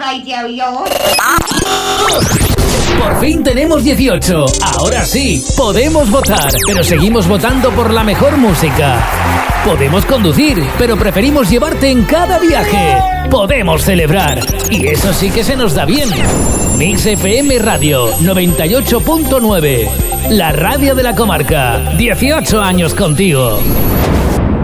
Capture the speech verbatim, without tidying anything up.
vaya yo. Por fin tenemos dieciocho. Ahora sí, podemos votar, pero seguimos votando por la mejor música. Podemos conducir, pero preferimos llevarte en cada viaje. Podemos celebrar, y eso sí que se nos da bien. Mix F M Radio noventa y ocho punto nueve, la radio de la comarca. dieciocho años contigo.